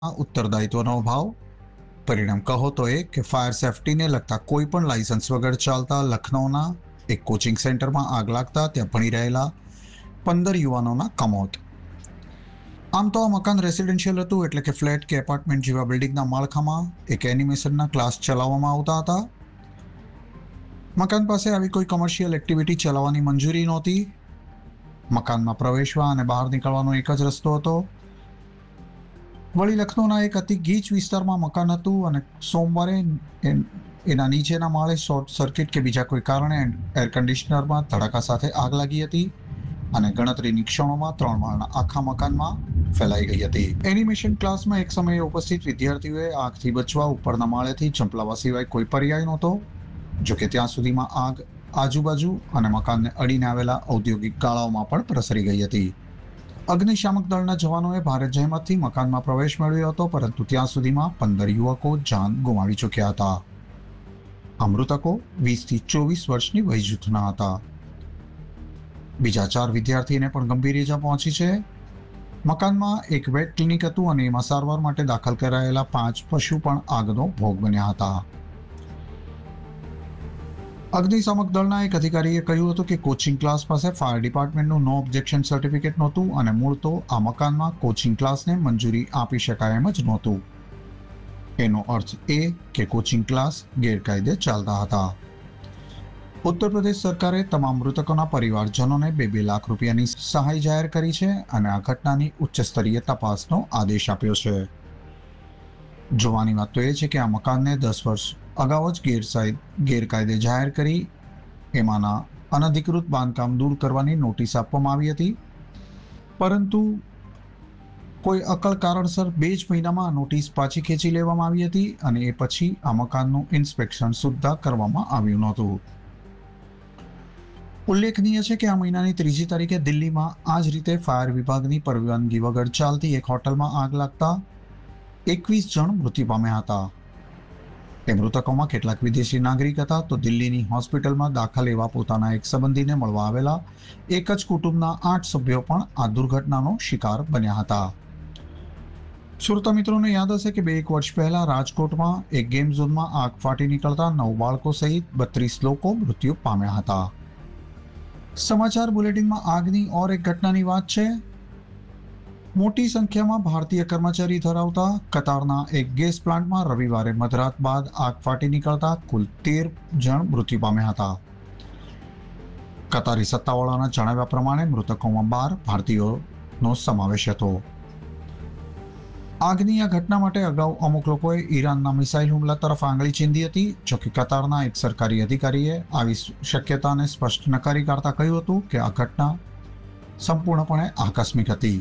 ઉત્તરદાયિત્વનો અભાવ. પરિણામ કહો તો એ કે ફાયર સેફટીને લગતા કોઈ પણ લાયસન્સ વગર ચાલતા લખનૌના એક કોચિંગ સેન્ટરમાં આગ લાગતા ત્યાં ભણી રહેલા 15 યુવાનોના કમોત. આમ તો આ મકાન રેસિડેન્શિયલ હતું, એટલે કે ફ્લેટ કે એપાર્ટમેન્ટ જેવા બિલ્ડિંગના માળખામાં એક એનિમેશનના ક્લાસ ચલાવવામાં આવતા હતા. મકાન પાસે આવી કોઈ કોમર્શિયલ એક્ટિવિટી ચલાવવાની મંજૂરી નહોતી. મકાનમાં પ્રવેશવા અને બહાર નીકળવાનો એક જ રસ્તો હતો. વળી લખનૌના એક અતિ ગીચ વિસ્તારમાં મકાન હતું અને સોમવારે એના નીચેના માળે શોર્ટ સર્કિટ કે બીજા કોઈ કારણે એર કન્ડિશનરમાં ધડાકા સાથે આગ લાગી હતી અને ગણતરીની ક્ષણોમાં 3 માળના આખા મકાનમાં ફેલાઈ ગઈ હતી. એનિમેશન ક્લાસમાં એક સમયે ઉપસ્થિત વિદ્યાર્થીઓએ આગથી બચવા ઉપરના માળેથી ઝંપલાવા સિવાય કોઈ પર્યાય નહોતો. જોકે ત્યાં સુધીમાં આગ આજુબાજુ અને મકાનને અડીને આવેલા ઔદ્યોગિક ગાળાઓમાં પણ પ્રસરી ગઈ હતી. અગ્નિશામક દળના જવાનોએ ભારે જહેમતથી મકાનમાં પ્રવેશ મેળવ્યો હતો, પરંતુ ત્યાં સુધીમાં 15 યુવકો જાન ગુમાવી ચૂક્યા હતા. આ મૃતકો 20 થી 24 વર્ષની વય જૂથના હતા. બીજા 4 વિદ્યાર્થીને પણ ગંભીર ઈજા પહોંચી છે. મકાનમાં એક વેટ ક્લિનિક હતું અને એમાં સારવાર માટે દાખલ કરાયેલા 5 પશુ પણ આગનો ભોગ બન્યા હતા. અગ્નિશામક દળના એક અધિકારીએ કહ્યું હતું કે કોચિંગ ક્લાસ પાસે ફાયર ડિપાર્ટમેન્ટનું નો ઓબ્જેક્શન સર્ટિફિકેટ નહોતું અને મૂળ તો આ મકાનમાં કોચિંગ ક્લાસને મંજૂરી આપી શકાય એમ જ નહોતું. એનો અર્થ એ કે કોચિંગ ક્લાસ ગેરકાયદે ચાલતા હતા. ઉત્તર પ્રદેશ સરકારે તમામ મૃતકોના પરિવારજનોને 2 લાખ રૂપિયાની સહાય જાહેર કરી છે અને આ ઘટનાની ઉચ્ચ સ્તરીય તપાસનો આદેશ આપ્યો છે. જોવાની વાત તો એ છે કે આ મકાનને 10 વર્ષ અગાઉ જ ગેરકાયદે જાહેર કરી એમાંના અનધિકૃત બાંધકામ દૂર કરવાની નોટિસ આપવામાં આવી હતી, પરંતુ કોઈ અકલ કારણસર 2 જ મહિનામાં નોટિસ પાછી ખેંચી લેવામાં આવી હતી અને એ પછી આ મકાનનું ઇન્સ્પેક્શન સુદ્ધા કરવામાં આવ્યું નહોતું. ઉલ્લેખનીય છે કે આ મહિનાની 3જી તારીખે દિલ્હીમાં આ જ રીતે ફાયર વિભાગની પરવાનગી વગર ચાલતી એક હોટલમાં આગ લાગતા 21 જણ મૃત્યુ પામ્યા હતા. એ મૃતકોમાં કેટલાક વિદેશી નાગરિક હતા, તો દિલ્હીની હોસ્પિટલમાં દાખલ એવા પોતાના એક સંબંધીને મળવા આવેલા એક જ કુટુંબના 8 સભ્યો પણ આ દુર્ઘટનાનો શિકાર બન્યા હતા. શ્રોતા મિત્રોને યાદ હશે કે 1 વર્ષ પહેલા રાજકોટમાં એક ગેમ ઝોનમાં આગ ફાટી નીકળતા 9 બાળકો સહિત 32 લોકો મૃત્યુ પામ્યા હતા. સમાચાર બુલેટિનમાં આગની ઓર એક ઘટનાની વાત છે. મોટી સંખ્યામાં ભારતીય કર્મચારી ધરાવતા કતારના એક ગેસ પ્લાન્ટમાં રવિવારે મધરાત બાદ આગ ફાટી નીકળતા કુલ 13 જણ મૃત્યુ પામ્યા હતા. કતારી સત્તાવાળાના જણાવ્યા પ્રમાણે મૃતકોમાં 12 ભારતીયોનો સમાવેશ હતો. આગની આ ઘટના માટે અગાઉ અમુક લોકોએ ઈરાનના મિસાઇલ હુમલા તરફ આંગળી ચીંધી હતી. જોકે કતારના એક સરકારી અધિકારીએ આવી શક્યતાને સ્પષ્ટ નકારી કાઢતા કહ્યું હતું કે આ ઘટના સંપૂર્ણપણે આકસ્મિક હતી.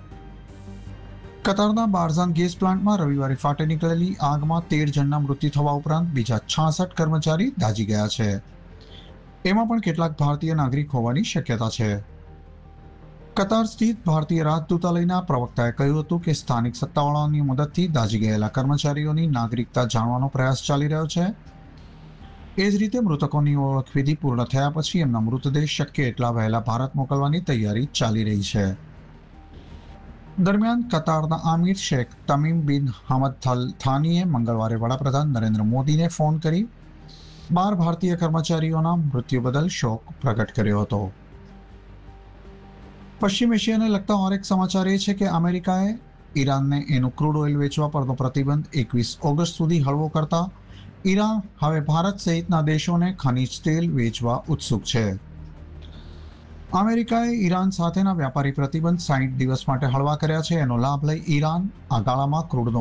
કતારના બારઝાન ગેસ પ્લાન્ટમાં રવિવારે ફાટી નીકળેલી આગમાં 13 જણના મૃત્યુ થવા ઉપરાંત બીજા 66 કર્મચારી દાઝી ગયા છે. એમાં પણ કેટલાક ભારતીય નાગરિક હોવાની શક્યતા છે. કતાર સ્થિત ભારતીય રાજદૂતાલયના પ્રવક્તાએ કહ્યું હતું કે સ્થાનિક સત્તાવાળાઓની મદદથી દાઝી ગયેલા કર્મચારીઓની નાગરિકતા જાણવાનો પ્રયાસ ચાલી રહ્યો છે. એ જ રીતે મૃતકોની ઓળખવિધિ પૂર્ણ થયા પછી એમના મૃતદેહ શક્ય એટલા વહેલા ભારત મોકલવાની તૈયારી ચાલી રહી છે. દરમિયાન કતારના આમિર શેખ તમીમ બિન હમદ થાનીએ મંગળવારે વડાપ્રધાન નરેન્દ્ર મોદીને ફોન કરી 12 ભારતીય કર્મચારીઓના મૃત્યુ બદલ શોક પ્રગટ કર્યો હતો. પશ્ચિમ એશિયાને લગતા ઓર એક સમાચાર એ છે કે અમેરિકાએ ઈરાનને એનું ક્રૂડ ઓઇલ વેચવા પરનો પ્રતિબંધ 21 ઓગસ્ટ સુધી હળવો કરતા ઈરાન હવે ભારત સહિતના દેશોને ખનીજ તેલ વેચવા ઉત્સુક છે. અમેરિકાએ ઈરાન સાથેના વ્યાપારી પ્રતિબંધ 60 દિવસ માટે હળવા કર્યા છે. એનો લાભ લઈ ઈરાન આ ગાળામાં ક્રૂડનો